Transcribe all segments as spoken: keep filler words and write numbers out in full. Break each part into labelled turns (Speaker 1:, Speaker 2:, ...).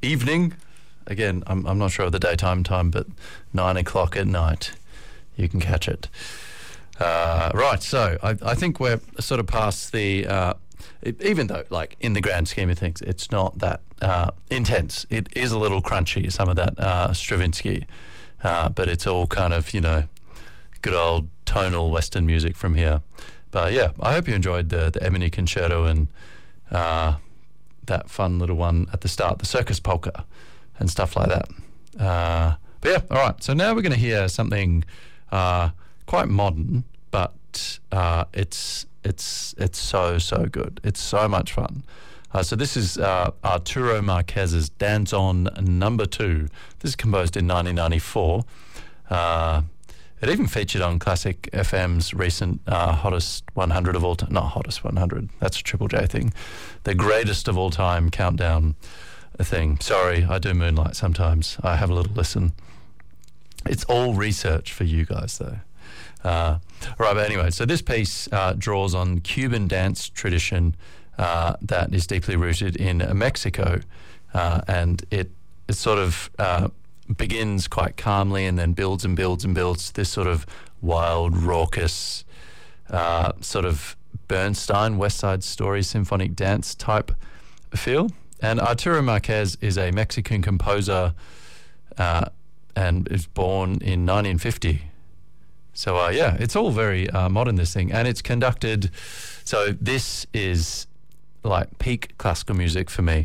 Speaker 1: evening. Again, I'm I'm not sure of the daytime time, but nine o'clock at night, you can catch it. Uh, right, so I, I think we're sort of past the. Uh, it, even though, like in the grand scheme of things, it's not that uh, intense. It is a little crunchy, some of that uh, Stravinsky, uh, but it's all kind of, you know, good old tonal Western music from here. But yeah, I hope you enjoyed the the Ebony Concerto and uh, that fun little one at the start, the Circus Polka and stuff like that. Uh, but yeah, all right. So now we're going to hear something uh, quite modern, but uh, it's it's it's so so good. It's so much fun. Uh, so this is uh, Arturo Marquez's Dance On Number Two. This is composed in nineteen ninety-four. Uh, it even featured on Classic F M's recent uh, Hottest one hundred of all time. Not Hottest one hundred. That's a Triple J thing. The Greatest of All Time countdown thing. Sorry, I do Moonlight sometimes. I have a little listen. It's all research for you guys, though. Uh, right, but anyway, so this piece uh, draws on Cuban dance tradition uh, that is deeply rooted in Mexico, uh, and it, it sort of uh, begins quite calmly and then builds and builds and builds this sort of wild, raucous, uh, sort of Bernstein, West Side Story symphonic dance type feel. And Arturo Marquez is a Mexican composer uh, and is born in nineteen fifty. So, uh, yeah, it's all very uh, modern, this thing. And it's conducted, so this is like peak classical music for me.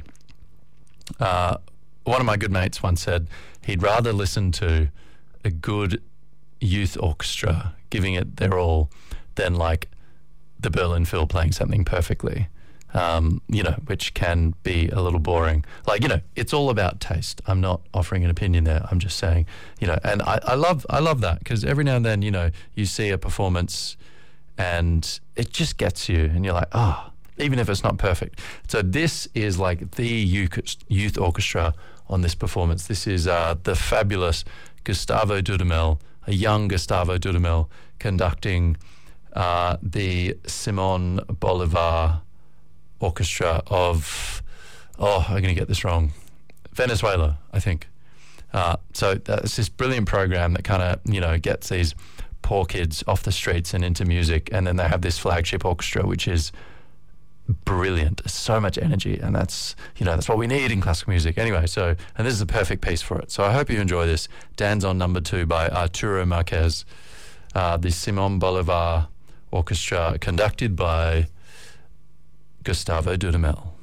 Speaker 1: Uh, one of my good mates once said he'd rather listen to a good youth orchestra giving it their all than like the Berlin Phil playing something perfectly. Um, you know, which can be a little boring. Like, you know, it's all about taste. I'm not offering an opinion there. I'm just saying, you know, and I, I love I love that because every now and then, you know, you see a performance and it just gets you and you're like, oh, even if it's not perfect. So this is like the youth orchestra on this performance. This is uh, the fabulous Gustavo Dudamel, a young Gustavo Dudamel, conducting uh, the Simon Bolivar Orchestra of, oh, I'm going to get this wrong, Venezuela, I think. Uh, so that's this brilliant program that kind of, you know, gets these poor kids off the streets and into music, and then they have this flagship orchestra, which is brilliant. So much energy, and that's, you know, that's what we need in classical music. Anyway, so, and this is a perfect piece for it. So I hope you enjoy this. Dance On Number Two by Arturo Marquez, uh, the Simon Bolivar Orchestra, conducted by Gustavo Dudamel.